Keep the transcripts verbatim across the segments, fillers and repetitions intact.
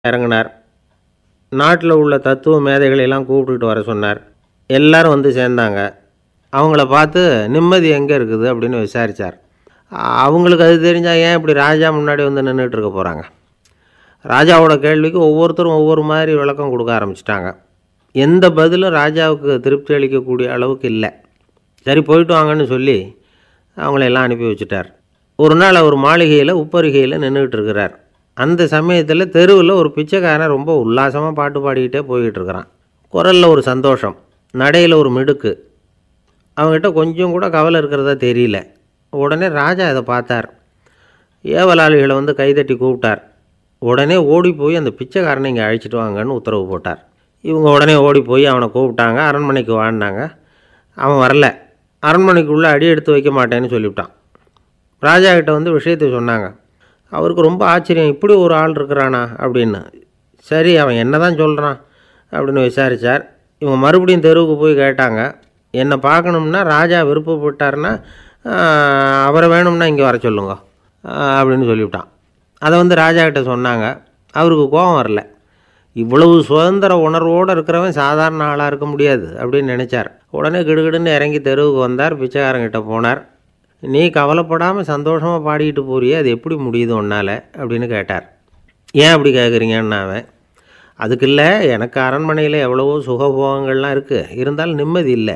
இறங்கினார். நாட்டில் உள்ள தத்துவ மேதைகளை எல்லாம் கூப்பிட்டுக்கிட்டு வர சொன்னார். எல்லாரும் வந்து சேர்ந்தாங்க. அவங்கள பார்த்து நிம்மதி எங்கே இருக்குது அப்படின்னு விசாரித்தார். அவங்களுக்கு அது தெரிஞ்சால் ஏன் இப்படி ராஜா முன்னாடி வந்து நின்றுட்டு இருக்க போகிறாங்க. ராஜாவோட கேள்விக்கு ஒவ்வொருத்தரும் ஒவ்வொரு மாதிரி விளக்கம் கொடுக்க ஆரம்பிச்சிட்டாங்க. எந்த பதிலும் ராஜாவுக்கு திருப்தி அளிக்கக்கூடிய அளவுக்கு இல்லை. சரி போயிட்டு வாங்கன்னு சொல்லி அவங்களெல்லாம் அனுப்பி வச்சுட்டார். ஒரு நாள் அவர் மாளிகையில் உப்பருகையில் நின்றுக்கிட்டு இருக்கிறார். அந்த சமயத்தில் தெருவில் ஒரு பிச்சைக்காரன் ரொம்ப உல்லாசமாக பாட்டு பாடிக்கிட்டே போய்கிட்டு இருக்கிறான். குரலில் ஒரு சந்தோஷம், நடையில் ஒரு மிடுக்கு. அவங்ககிட்ட கொஞ்சம் கூட கவலை இருக்கிறதா தெரியல. உடனே ராஜா இதை பார்த்தார். ஏவலாளிகளை வந்து கைதட்டி கூப்பிட்டார். உடனே ஓடி போய் அந்த பிச்சைக்காரனை இங்கே அழைச்சிட்டு வாங்கன்னு உத்தரவு போட்டார். இவங்க உடனே ஓடி போய் அவனை கூப்பிட்டாங்க. அரண்மனைக்கு வாழ்ந்தாங்க. அவன் வரல. அரண்மனைக்குள்ளே அடி எடுத்து வைக்க மாட்டேன்னு சொல்லிவிட்டான். ராஜா கிட்ட வந்து விஷயத்தை சொன்னாங்க. அவருக்கு ரொம்ப ஆச்சரியம், இப்படி ஒரு ஆள் இருக்கிறானா அப்படின்னு. சரி அவன் என்ன தான் சொல்கிறான் அப்படின்னு விசாரித்தார். இவங்க மறுபடியும் தெருவுக்கு போய் கேட்டாங்க. என்னை பார்க்கணும்னா ராஜா விருப்பப்பட்டார்னா அவரை வேணும்னா இங்கே வர சொல்லுங்க அப்படின்னு சொல்லிவிட்டான். அதை வந்து ராஜா கிட்ட சொன்னாங்க. அவருக்கு கோபம் வரல. இவ்வளவு சுதந்திர உணர்வோடு இருக்கிறவன் சாதாரண ஆளாக இருக்க முடியாது அப்படின்னு நினச்சார். உடனே கிடுகிடுன்னு இறங்கி தெருவுக்கு வந்தார். பிச்சைக்காரங்கிட்ட போனார். நீ கவலைப்படாமல் சந்தோஷமாக பாடிக்கிட்டு போறியே, அது எப்படி முடியுது உன்னால் அப்படின்னு கேட்டார். ஏன் அப்படி கேட்குறீங்கன்னு அவன், அதுக்கு இல்லை, எனக்கு அரண்மனையில் எவ்வளவோ சுகபோகங்கள்லாம் இருக்குது, இருந்தாலும் நிம்மதி இல்லை.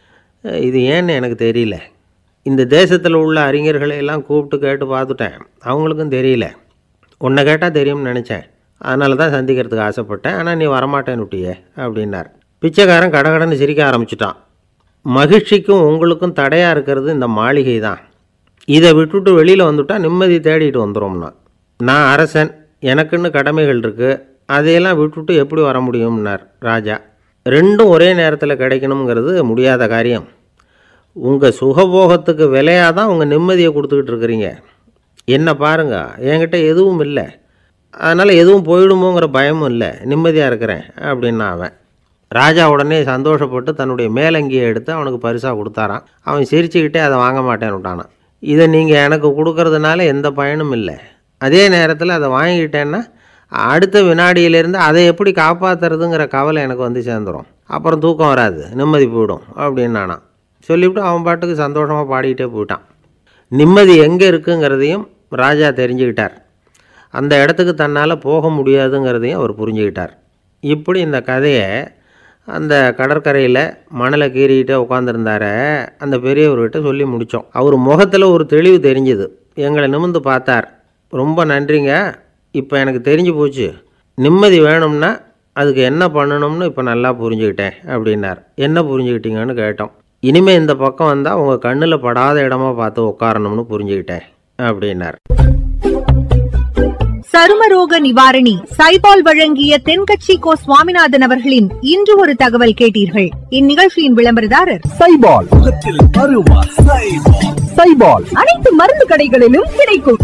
இது ஏன்னு எனக்கு தெரியல. இந்த தேசத்தில் உள்ள அறிஞர்களை எல்லாம் கூப்பிட்டு கேட்டு பார்த்துட்டேன், அவங்களுக்கும் தெரியல. உன்னை கேட்டால் தெரியும்னு நினச்சேன், அதனால தான் சந்திக்கிறதுக்கு ஆசைப்பட்டேன், ஆனால் நீ வரமாட்டேன்னு விட்டியே அப்படின்னார். பிச்சைக்காரன் கடகடன்னு சிரிக்க ஆரம்பிச்சிட்டான். மகிழ்ச்சிக்கும் உங்களுக்கும் தடையாக இருக்கிறது இந்த மாளிகை தான். இதை விட்டுட்டு வெளியில் வந்துவிட்டால் நிம்மதி தேடிட்டு வந்துடும்னா. நான் அரசன், எனக்குன்னு கடமைகள் இருக்குது, அதையெல்லாம் விட்டுட்டு எப்படி வர முடியும்னார் ராஜா. ரெண்டும் ஒரே நேரத்தில் கிடைக்கணுங்கிறது முடியாத காரியம். உங்கள் சுகபோகத்துக்கு விலையாக தான் உங்கள் நிம்மதியை கொடுத்துக்கிட்டு இருக்கிறீங்க. என்ன பாருங்கள், என்கிட்ட எதுவும் இல்லை, அதனால் எதுவும் போயிடுமோங்கிற பயமும் இல்லை, நிம்மதியாக இருக்கிறேன் அப்படின்னா அவன். ராஜா உடனே சந்தோஷப்பட்டு தன்னுடைய மேலங்கியை எடுத்து அவனுக்கு பரிசாக கொடுத்தாரான். அவன் சிரிச்சுக்கிட்டே அதை வாங்க மாட்டேன்னு விட்டானான். இதை நீங்கள் எனக்கு கொடுக்கறதுனால எந்த பயனும் இல்லை, அதே நேரத்தில் அதை வாங்கிக்கிட்டேன்னா அடுத்த வினாடியிலேருந்து அதை எப்படி காப்பாற்றுறதுங்கிற கவலை எனக்கு வந்து சேர்ந்துடும், அப்புறம் தூக்கம் வராது, நிம்மதி போயிடும் அப்படின்னானான். சொல்லிவிட்டு அவன் பாட்டுக்கு சந்தோஷமாக பாடிக்கிட்டே போயிட்டான். நிம்மதி எங்கே இருக்குங்கிறதையும் ராஜா தெரிஞ்சுக்கிட்டார். அந்த இடத்துக்கு தன்னால் போக முடியாதுங்கிறதையும் அவர் புரிஞ்சுக்கிட்டார். இப்படி இந்த கதையை அந்த கடற்கரையில் மணலை கீறிக்கிட்டே உட்காந்துருந்தார அந்த பெரியவர்கிட்ட சொல்லி முடித்தோம். அவர் முகத்தில் ஒரு தெளிவு தெரிஞ்சுது. எங்களை நிமிர்ந்து பார்த்தார். ரொம்ப நன்றிங்க, இப்போ எனக்கு தெரிஞ்சு போச்சு, நிம்மதி வேணும்னா அதுக்கு என்ன பண்ணணும்னு இப்போ நல்லா புரிஞ்சுக்கிட்டேன் அப்படின்னார். என்ன புரிஞ்சுக்கிட்டீங்கன்னு கேட்டோம். இனிமேல் இந்த பக்கம் வந்தால் உங்கள் கண்ணில் படாத இடமா பார்த்து உட்காரணும்னு புரிஞ்சுக்கிட்டேன் அப்படின்னார். சருமரோக நிவாரணி சைபால் வழங்கிய தென்கட்சி கோ சுவாமிநாதன் அவர்களின் இன்று ஒரு தகவல் கேட்டீர்கள். இந்நிகழ்ச்சியின் விளம்பரதாரர் சைபால். முகத்தில் அருவா சைபால். சைபால் அனைத்து மருந்து கடைகளிலும் கிடைக்கும்.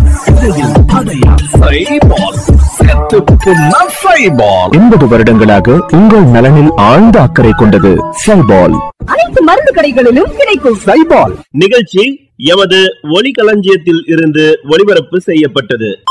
எண்பது வருடங்களாக உங்கள் நலனில் ஆழ்ந்த அக்கறை கொண்டது சைபால். அனைத்து மருந்து கடைகளிலும் கிடைக்கும் சைபால். நிகழ்ச்சி எமது ஒலிகளஞ்சியத்தில் இருந்து ஒளிபரப்பு செய்யப்பட்டது.